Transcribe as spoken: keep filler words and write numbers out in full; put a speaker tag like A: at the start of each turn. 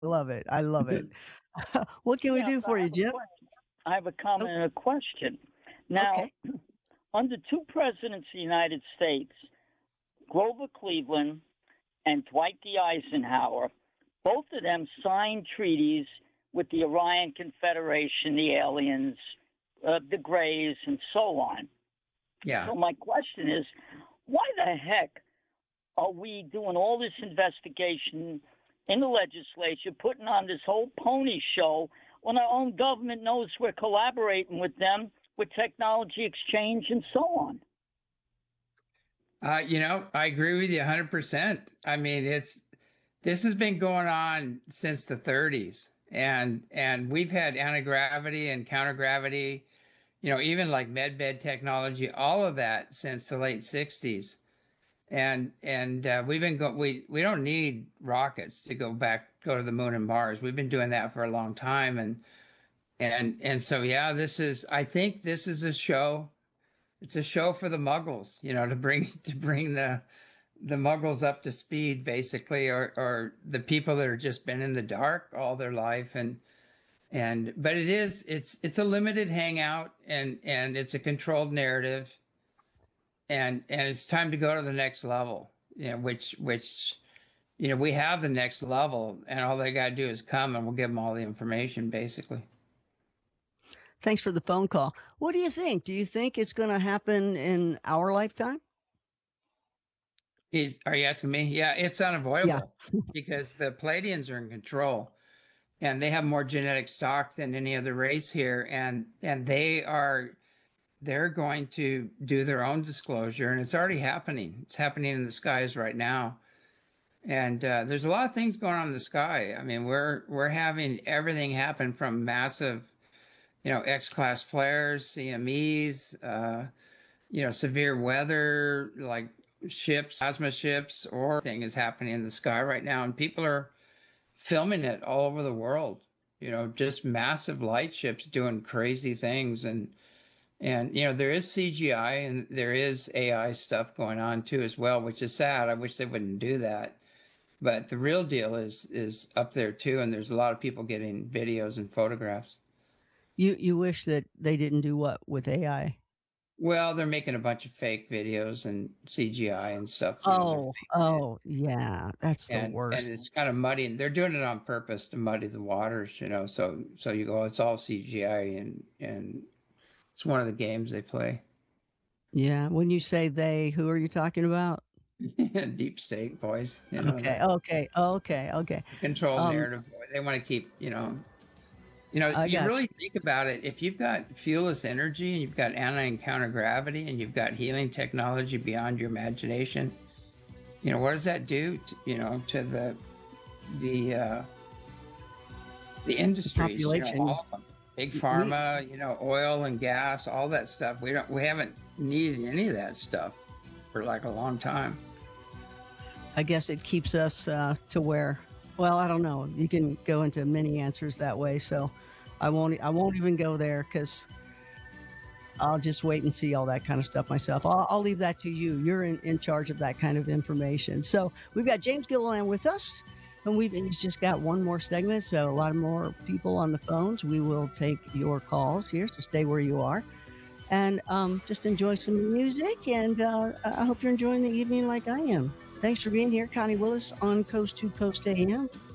A: Love it. I love it. What can we
B: Yes,
A: do
B: I
A: for you,
B: have a
A: Jim?
B: question. I have a
A: Oh,
B: comment and a question. Now,
A: okay.
B: under two presidents of the United States, Grover Cleveland and Dwight D. Eisenhower, both of them signed treaties with the Orion Confederation, the aliens, uh, the Greys, and so on.
C: Yeah.
B: So my question is, why the heck are we doing all this investigation in the legislature, putting on this whole pony show when our own government knows we're collaborating with them with technology exchange and so on?
C: Uh, you know, I agree with you one hundred percent. I mean, it's this has been going on since the thirties, and and we've had anti-gravity and counter-gravity, you know, even like med bed technology, all of that since the late sixties. And and uh, we've been go we we don't need rockets to go back go to the moon and Mars. We've been doing that for a long time, and and and so yeah, this is I think this is a show. It's a show for the Muggles, you know, to bring to bring the the Muggles up to speed, basically, or or the people that are just been in the dark all their life, and and but it is it's it's a limited hangout, and and it's a controlled narrative, and and it's time to go to the next level, you know, which which you know we have the next level, and all they got to do is come, and we'll give them all the information, basically.
A: Thanks for the phone call. What do you think? Do you think it's going to happen in our lifetime?
C: Is are you asking me? Yeah, it's
A: Yeah.
C: unavoidable because the Palladians are in control, and they have more genetic stock than any other race here, and and they are they're going to do their own disclosure, and it's already happening. It's happening in the skies right now, and uh, there's a lot of things going on in the sky. I mean, we're we're having everything happen from massive, you know, X-class flares, C M Es, uh, you know, severe weather like ships, plasma ships, or thing is happening in the sky right now, and people are filming it all over the world. You know, just massive light ships doing crazy things, and and you know there is C G I and there is A I stuff going on too as well, which is sad. I wish they wouldn't do that. But the real deal is is up there too, and there's a lot of people getting videos and photographs.
A: You you wish that they didn't do what with A I?
C: Well, they're making a bunch of fake videos and C G I and stuff. You know, they're
A: Oh,
C: faking it,
A: oh, yeah. That's the
C: and and
A: worst.
C: it's kind of muddy. And they're doing it on purpose to muddy the waters. You know, so so you go, it's all C G I, and and it's one of the games they play.
A: Yeah. When you say they, who are you talking about?
C: Deep state boys, you know,
A: Okay.
C: the
A: Okay. Okay. Okay.
C: controlled
A: Um,
C: narrative. They want to keep, you know, you know,
A: I
C: you
A: got
C: really think about it. If you've got fuelless energy and you've got anti and counter gravity and you've got healing technology beyond your imagination, you know, what does that do? To, you know, to the the uh, the
A: the
C: industries, you know,
A: population.
C: all of them, big
A: We
C: pharma, you know, oil and gas, all that stuff. We don't, we haven't needed any of that stuff for like a long time.
A: I guess it keeps us uh, to where, well, I don't know. You can go into many answers that way, so I won't. I won't even go there because I'll just wait and see all that kind of stuff myself. I'll, I'll leave that to you. You're in, in charge of that kind of information. So we've got James Gilliland with us, and we've and he's just got one more segment. So a lot more people on the phones. We will take your calls here. So stay where you are and um, just enjoy some music. And uh, I hope you're enjoying the evening like I am. Thanks for being here, Connie Willis on Coast to Coast A M.